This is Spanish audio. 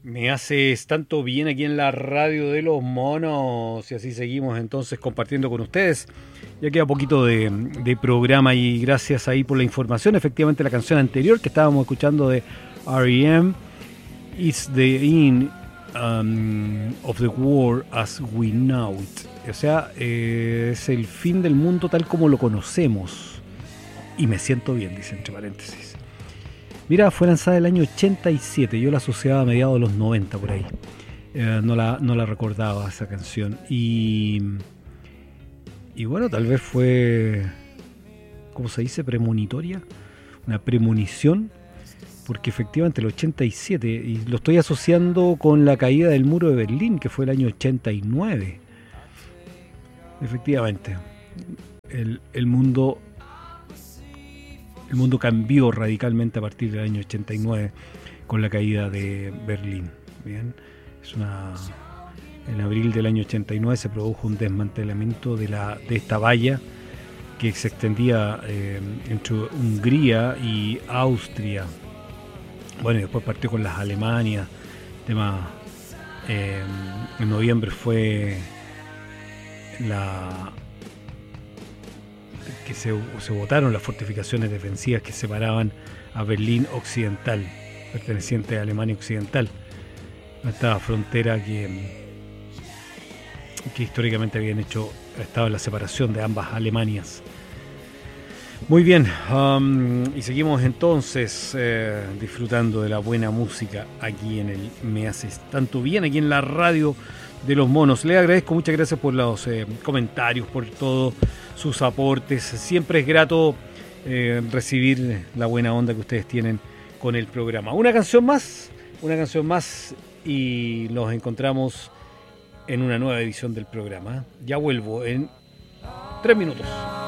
Me haces tanto bien aquí en la radio de los monos y así seguimos entonces compartiendo con ustedes. Ya queda poquito de programa y gracias ahí por la información. Efectivamente la canción anterior que estábamos escuchando de R.E.M. It's the end of the world as we know it. O sea, es el fin del mundo tal como lo conocemos. Y me siento bien, dice entre paréntesis. Mira, fue lanzada el año 87, yo la asociaba a mediados de los 90 por ahí. No la recordaba esa canción. Y bueno, tal vez fue, ¿cómo se dice? Premonitoria. Una premonición. Porque efectivamente el 87, y lo estoy asociando con la caída del muro de Berlín, que fue el año 89. Efectivamente, el mundo cambió radicalmente a partir del año 89 con la caída de Berlín. Bien, en abril del año 89 se produjo un desmantelamiento de esta valla que se extendía entre Hungría y Austria. Bueno, y después partió con las Alemanias. En noviembre fue que se botaron las fortificaciones defensivas que separaban a Berlín Occidental, perteneciente a Alemania Occidental, esta frontera que históricamente habían estado en la separación de ambas Alemanias. Muy bien, y seguimos entonces disfrutando de la buena música aquí en el Me Haces Tanto Bien, aquí en la radio de los monos. Les agradezco, muchas gracias por los comentarios, por todos sus aportes. Siempre es grato recibir la buena onda que ustedes tienen con el programa. Una canción más y nos encontramos en una nueva edición del programa. Ya vuelvo en 3 minutos.